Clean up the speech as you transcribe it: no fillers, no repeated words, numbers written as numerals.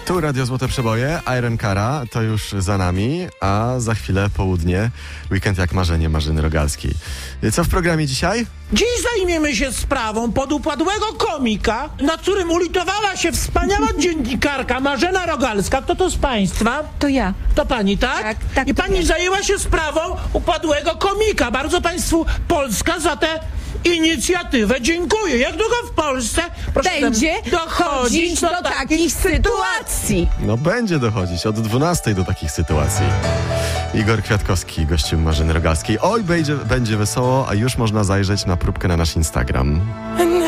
Tu Radio Złote Przeboje, Iron Cara, to już za nami, a za chwilę południe, weekend jak marzenie Marzyny Rogalskiej. Co w programie dzisiaj? Dziś zajmiemy się sprawą podupadłego komika, nad którym ulitowała się wspaniała dziennikarka Marzena Rogalska. Kto to z państwa? To ja. To pani, tak? Tak, I to pani ja. zajęła się sprawą upadłego komika. Bardzo państwu Polska za tę inicjatywę dziękuję. Jak długo w Polsce Będzie dochodzić do takich sytuacji. No będzie dochodzić od 12 do takich sytuacji. Igor Kwiatkowski, gościem Marzyny Rogalskiej. Oj, będzie wesoło, a już można zajrzeć na próbkę na nasz Instagram.